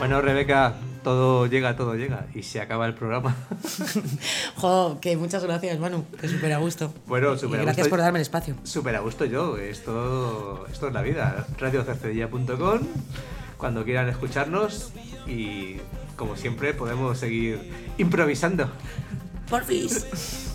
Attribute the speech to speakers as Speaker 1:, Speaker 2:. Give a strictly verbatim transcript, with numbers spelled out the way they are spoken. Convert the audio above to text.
Speaker 1: Bueno, Rebeca, todo llega, todo llega. Y se acaba el programa.
Speaker 2: Jo, que muchas gracias, Manu. Que súper a gusto.
Speaker 1: Bueno, súper a gusto.
Speaker 2: Gracias por darme el espacio.
Speaker 1: Súper a gusto yo. Esto, esto es la vida. radio cercedilla punto com. Cuando quieran escucharnos. Y como siempre, podemos seguir improvisando.
Speaker 2: Porfis.